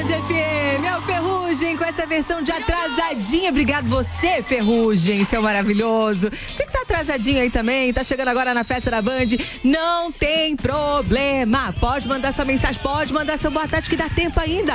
Band FM, é o Ferrugem com essa versão de atrasadinha. Obrigado você, Ferrugem, seu maravilhoso. Você que tá atrasadinho aí também, tá chegando agora na festa da Band, não tem problema. Pode mandar sua mensagem, pode mandar seu boa tarde que dá tempo ainda.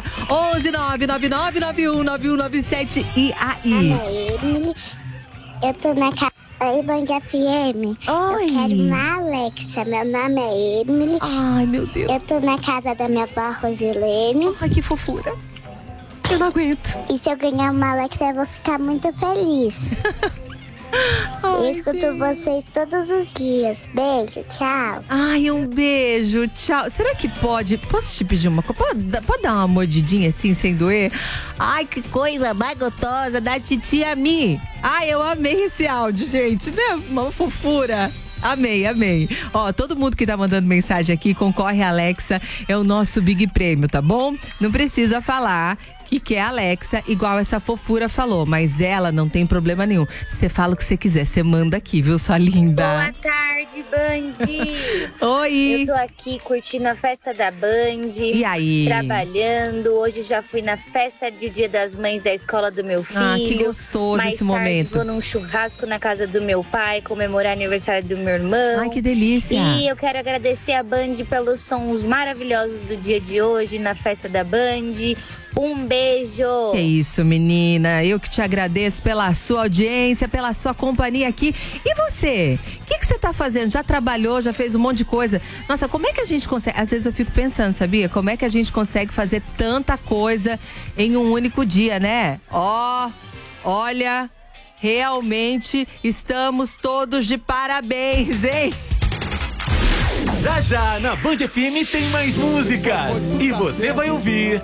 11999919197. E aí? Emily, eu tô na casa. Oi, Band FM. Oi. Eu quero uma Alexa. Meu nome é Emily. Ai, meu Deus. Eu tô na casa da minha avó Rosilene. Ai, que fofura. Eu não aguento. E se eu ganhar uma Alexa, eu vou ficar muito feliz. Eu escuto vocês todos os dias. Beijo, tchau. Ai, um beijo, tchau. Será que pode? Posso te pedir uma coisa? Pode dar uma mordidinha assim, sem doer? Ai, que coisa mais gostosa da titia Mi. Ai, eu amei esse áudio, gente, né? Uma fofura. Amei, amei. Ó, todo mundo que tá mandando mensagem aqui, concorre a Alexa, é o nosso Big Prêmio, tá bom? Não precisa falar que quer a Alexa, igual essa fofura falou, mas ela não tem problema nenhum. Você fala o que você quiser, você manda aqui, viu, sua linda? Boa tarde, Band. Oi. Eu tô aqui curtindo a festa da Band. E aí? Trabalhando. Hoje já fui na festa de Dia das Mães da escola do meu filho. Ah, que gostoso esse momento. Vou num churrasco na casa do meu pai, comemorar aniversário do meu irmão. Ai, que delícia. E eu quero agradecer a Band pelos sons maravilhosos do dia de hoje na festa da Band. Um beijo! Que isso, menina. Eu que te agradeço pela sua audiência, pela sua companhia aqui. E você? O que você tá fazendo? Já trabalhou, já fez um monte de coisa? Nossa, como é que a gente consegue? Às vezes eu fico pensando, sabia? Como é que a gente consegue fazer tanta coisa em um único dia, né? Olha, realmente estamos todos de parabéns, hein? Já já na Band FM tem mais músicas. E você vai ouvir